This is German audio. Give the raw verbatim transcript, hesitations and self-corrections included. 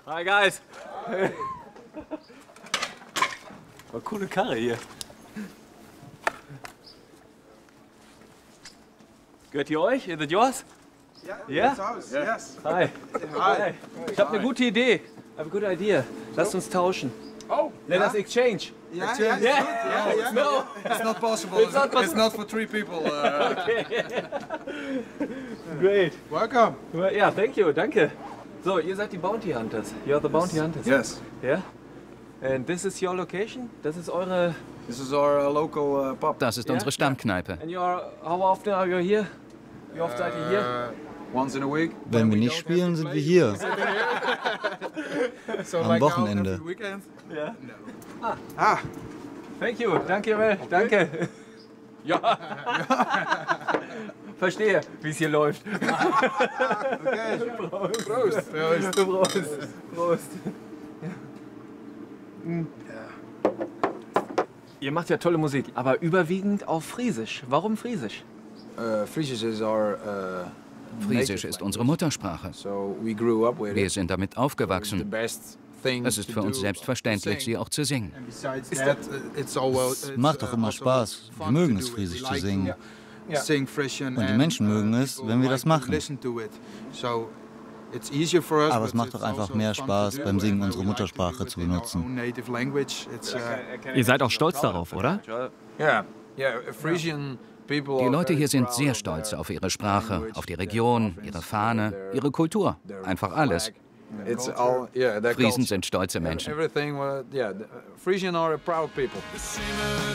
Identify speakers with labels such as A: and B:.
A: Hi guys. War coole Karre hier. Gehört die euch? Is it yours?
B: Yeah.
A: Yeah?
B: Yes.
A: Hi.
B: Hi.
A: Ich habe eine gute Idee. I have a good idea. Lasst uns tauschen.
B: Oh.
A: Let us exchange.
B: Yeah, yeah,
A: Yeah.
B: yeah, yeah.
A: No.
C: It's not possible.
A: It's not
C: It's not for three people. Uh,
A: Great.
B: Welcome.
A: Well, yeah, thank you. Danke. So, ihr seid die Bounty Hunters. You're the Bounty Hunters.
C: yes.
A: Yeah? And this is your location? Das ist eure...
C: This is our uh, local uh, pub.
D: Das ist
A: Ja?
D: unsere Stammkneipe.
A: And you're... How often are you here? Wie oft seid ihr hier?
C: Uh, once in a week.
E: Wenn wir nicht spielen, sind wir hier.
C: So
E: Am Wochenende.
C: every weekend?
A: Ja.
B: Ah.
A: Thank you. Danke, Mel. Danke. Ja. Verstehe, wie es hier läuft.
B: Okay.
A: Prost. Prost. Prost. Prost. Ihr macht ja tolle Musik, aber überwiegend auf Friesisch. Warum Friesisch?
C: Uh, Friesisch is our. Uh,
D: Friesisch ist unsere Muttersprache.
C: So we grew up with
D: Wir
C: it.
D: sind damit
C: The
D: aufgewachsen.
C: best thing
D: Es ist
C: to
D: für uns
C: do,
D: selbstverständlich,
C: to
D: sie
C: sing.
D: auch zu singen.
B: Besides that, uh, it's all well,
E: Es
B: it's,
E: macht doch
B: uh,
E: immer
B: also
E: Spaß. Wir
B: fun
E: mögen
B: to
E: es,
B: do it.
E: Friesisch
B: We
E: zu
B: like
E: singen.
B: to Sing Frisian
E: Und die
B: and,
E: Menschen
B: uh,
E: mögen es,
B: people
E: wenn wir
B: like
E: das
B: to
E: machen.
B: listen to it. So it's easier for us,
E: Aber es
B: but
E: macht
B: it's
E: doch einfach
B: also
E: mehr
B: fun
E: Spaß,
B: to do,
E: beim Singen
B: and
E: unsere
B: we like to do
E: Muttersprache
B: it
E: zu
B: in our
E: benutzen.
B: own native language. It's, uh,
D: Ihr seid auch stolz darauf, oder?
C: Yeah, yeah. Frisian people.
D: Die
C: are
D: Leute
C: very
D: hier sind
C: proud
D: sehr
C: of
D: stolz
C: their
D: auf ihre Sprache,
C: language,
D: auf die
C: their
D: Region,
C: province,
D: ihre Fahne,
C: their-
D: ihre Kultur.
C: their
D: Einfach alles.
C: flag. It's all, yeah, their
D: Friesen
C: culture.
D: sind stolze Menschen.
C: Everything, uh, yeah. the- Frisian are a proud people.